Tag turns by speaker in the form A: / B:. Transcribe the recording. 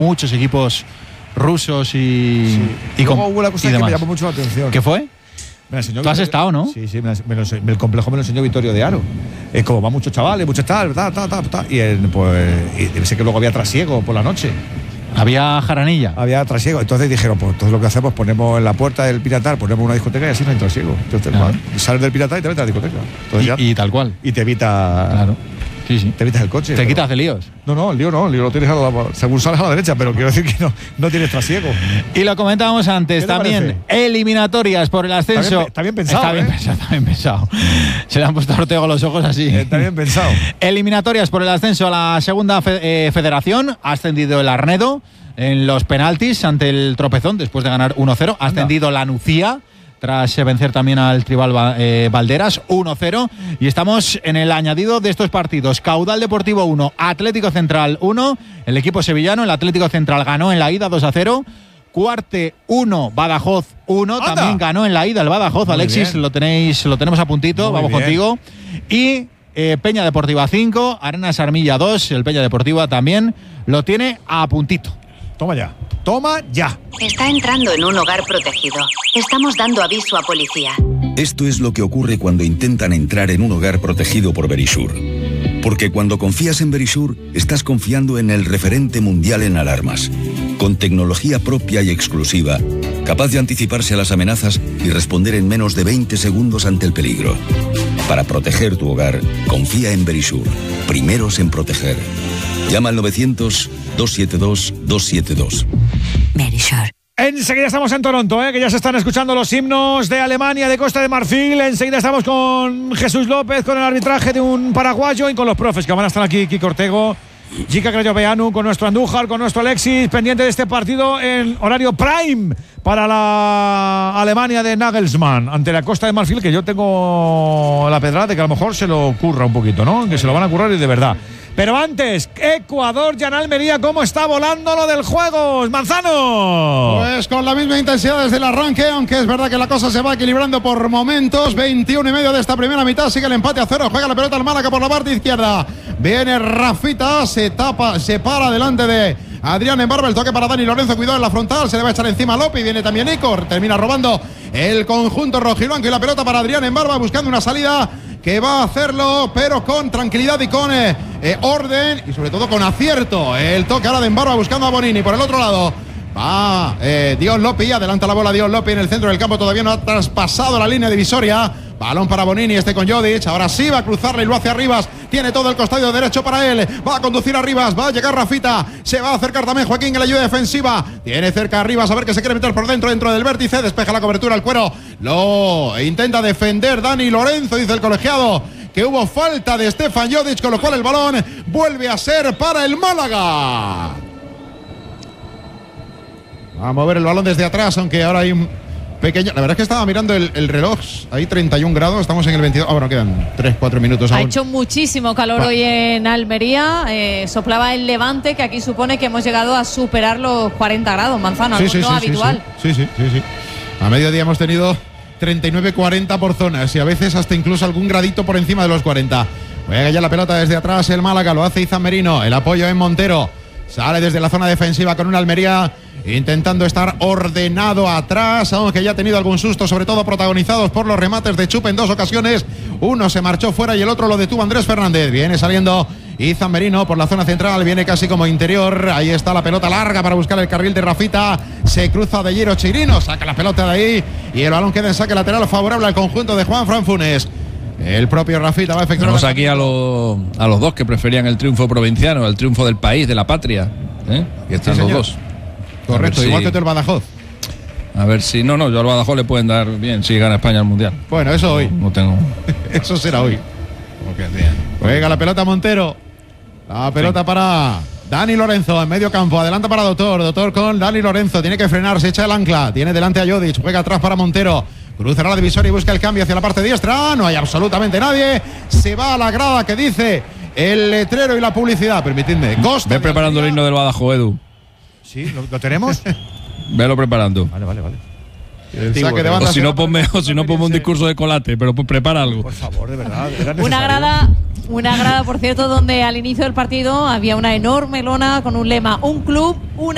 A: muchos equipos rusos y
B: Luego hubo una cosa que
A: demás.
B: me llamó mucho la atención.
A: ¿Qué fue?
B: Me enseñó
A: ¿Tú has estado, no?
B: Sí, el complejo me lo enseñó Vittorio de Aro. Es como van muchos chavales, muchos tal. Y sé que luego había trasiego por la noche.
A: Había jaranilla.
B: Había trasiego. Entonces dijeron, pues todo lo que hacemos, ponemos en la puerta del Piratar, ponemos una discoteca y así no hay trasiego. Entonces, sales del Piratar y te metes a la discoteca. Entonces,
A: y tal cual.
B: Y te evita.
A: Claro. Sí.
B: Te evitas el coche.
A: Te quitas de líos.
B: No, el lío lo tienes según sales a la derecha, pero quiero decir que no tienes trasiego.
A: Y lo comentábamos antes también. Eliminatorias por el ascenso.
B: Está bien pensado.
A: Está bien pensado. Se le han puesto a Ortego los ojos así.
B: Está bien pensado.
A: Eliminatorias por el ascenso a la segunda federación. Ha ascendido el Arnedo en los penaltis ante el Tropezón después de ganar 1-0. Ha ascendido la Nucía tras vencer también al Tribal Valderas 1-0, y estamos en el añadido de estos partidos. Caudal Deportivo 1, Atlético Central 1, el equipo sevillano, el Atlético Central ganó en la ida 2-0, Cuarte 1, Badajoz 1, también ganó en la ida el Badajoz. Muy Alexis, lo tenemos a puntito. Muy vamos bien. Contigo. Y Peña Deportiva 5, Arenas Armilla 2, el Peña Deportiva también lo tiene a puntito.
B: Toma ya.
C: Está entrando en un hogar protegido. Estamos dando aviso a policía.
D: Esto es lo que ocurre cuando intentan entrar en un hogar protegido por Verisur. Porque cuando confías en Verisur, estás confiando en el referente mundial en alarmas. Con tecnología propia y exclusiva, capaz de anticiparse a las amenazas y responder en menos de 20 segundos ante el peligro. Para proteger tu hogar, confía en Verisur. Primeros en proteger. Llama al 900-272-272.
C: Verisur.
B: Enseguida estamos en Toronto, que ya se están escuchando los himnos de Alemania, de Costa de Marfil. Enseguida estamos con Jesús López, con el arbitraje de un paraguayo y con los profes que van a estar aquí, Kiko Ortego, Jica Crayoveanu, con nuestro Andújar, con nuestro Alexis, pendiente de este partido en horario prime para la Alemania de Nagelsmann ante la Costa de Marfil, que yo tengo la pedrada de que a lo mejor se lo curra un poquito, ¿no? Que se lo van a currar y de verdad. Pero antes, Ecuador, ya en Almería, ¿cómo está volando lo del juego? ¡Manzano!
E: Pues con la misma intensidad desde el arranque, aunque es verdad que la cosa se va equilibrando por momentos. 21:30 de esta primera mitad, sigue el empate a 0, juega la pelota al Málaga por la parte izquierda. Viene Rafita, se para delante de Adrián Embarba, el toque para Dani Lorenzo, cuidado en la frontal, se le va a echar encima Lopi, viene también Icor, termina robando el conjunto rojiblanco y la pelota para Adrián Embarba, buscando una salida que va a hacerlo, pero con tranquilidad y con orden y sobre todo con acierto. El toque ahora de Embarba buscando a Bonini por el otro lado. Va Dios Lopi, adelanta la bola Dios Lopi en el centro del campo, todavía no ha traspasado la línea divisoria. Balón para Bonini, con Jodic, ahora sí va a cruzarle y lo hace a Rivas, tiene todo el costado derecho para él, va a conducir a Rivas, va a llegar Rafita, se va a acercar también Joaquín en la ayuda defensiva, tiene cerca a Rivas, a ver que se quiere meter por dentro del vértice, despeja la cobertura al cuero, lo intenta defender Dani Lorenzo, dice el colegiado que hubo falta de Stefan Jodic, con lo cual el balón vuelve a ser para el Málaga. Va a mover el balón desde atrás, aunque ahora hay un pequeño. La verdad es que estaba mirando el reloj. Ahí 31 grados, estamos en el 22. Bueno, quedan 3-4 minutos aún.
F: Ha hecho muchísimo calor hoy en Almería. Soplaba el levante, que aquí supone que hemos llegado a superar los 40 grados, Manzano, algo no habitual.
E: Sí. A mediodía hemos tenido 39-40 por zonas y a veces hasta incluso algún gradito por encima de los 40. Juega ya la pelota desde atrás el Málaga, lo hace Izan Merino. El apoyo en Montero. Sale desde la zona defensiva con un Almería intentando estar ordenado atrás, aunque ya ha tenido algún susto, sobre todo protagonizados por los remates de Chup en dos ocasiones. Uno se marchó fuera y el otro lo detuvo Andrés Fernández. Viene saliendo Izan Merino por la zona central, viene casi como interior. Ahí está la pelota larga para buscar el carril de Rafita. Se cruza de Hierro Chirino, saca la pelota de ahí y el balón queda en saque lateral favorable al conjunto de Juan Fran Funes. El propio Rafita va a efectuar.
G: Tenemos aquí a los dos que preferían el triunfo provinciano, el triunfo del país, de la patria. Y están los dos.
E: Correcto, igual que tú el Badajoz.
G: A ver si. No, yo al Badajoz le pueden dar bien si gana España al Mundial.
E: Bueno, eso hoy.
G: No tengo.
E: Eso será hoy. Juega la pelota Montero. La pelota para Dani Lorenzo en medio campo. Adelanta para Doctor con Dani Lorenzo. Tiene que frenar, se echa el ancla. Tiene delante a Jodic. Juega atrás para Montero. Cruzará la divisoria y busca el cambio hacia la parte diestra. No hay absolutamente nadie. Se va a la grada que dice el letrero y la publicidad. Permitidme.
G: Ve preparando el himno del Badajoz, Edu.
B: Sí, ¿lo tenemos?
G: Velo preparando.
B: Vale.
E: El saque de banda.
G: O si no, ponme un discurso de Colate, pero prepara algo.
B: Por favor, de verdad.
F: Una grada, por cierto, donde al inicio del partido había una enorme lona con un lema: un club, una